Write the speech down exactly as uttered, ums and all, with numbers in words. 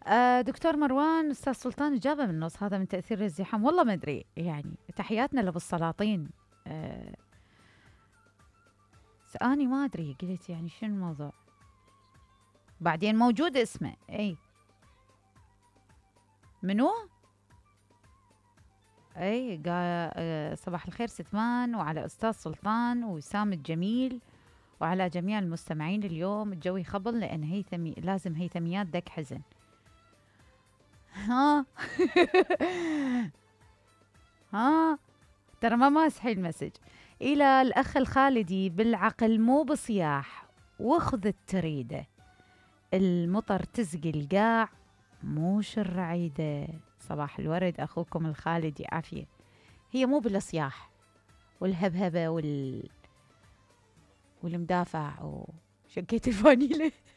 آه دكتور مروان، أستاذ سلطان إجابة من النص، هذا من تأثير الزحام، والله ما أدري يعني. تحياتنا لأبو السلاطين. آه أني ما أدري، قلت يعني شنو الموضوع. بعدين موجود اسمه أي. منو؟ أي قا آه صباح الخير ستمان، وعلى أستاذ سلطان وسام الجميل، وعلى جميع المستمعين. اليوم الجو يخبل لأن هيثمي لازم هيثميات دك حزن. ها. ها. ترى ما ماسحي المسج. إلى الأخ الخالدي، بالعقل مو بصياح، واخذ التريدة، المطر تسقي القاع، مو شرعيدة. صباح الورد أخوكم الخالدي، عافية. هي مو بالصياح والهبهبة وال... والمدافع وشقيت الفانيلة.